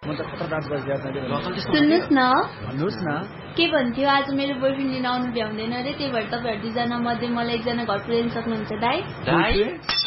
म त कता डान्स गरिदिएको सुन्नुहोस् न भन्नुहोस् न के भन्थ्यो आज मेरो बोयफ्रेन्ड लिन आउनु भ्याउँदैन रे त्यही भएर तपाईँहरू 2 जना मध्ये मलाई 1 जना घर पुर्याइदिन सक्नुहुन्छ दाइ